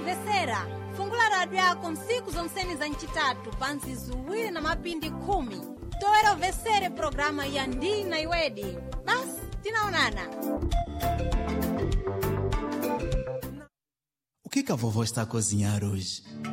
omvesera, fungula radio yako msiku zonseni za ncitatu pansi zuwiri na mapindi 10. Towera ovesere programa ya Ndi na Iwedi. Basi, tinaonana. O que a vovó está a cozinhar hoje?